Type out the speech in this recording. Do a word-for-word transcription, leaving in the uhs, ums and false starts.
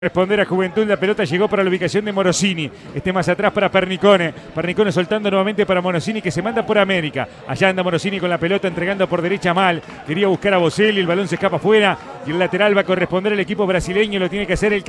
Responder a Juventud, la pelota llegó para la ubicación de Morosini. Este más atrás para Pernicone. Pernicone soltando nuevamente para Morosini que se manda por América. Allá anda Morosini con la pelota entregando por derecha mal. Quería buscar a Boselli, el balón se escapa afuera y el lateral va a corresponder al equipo brasileño. Lo tiene que hacer el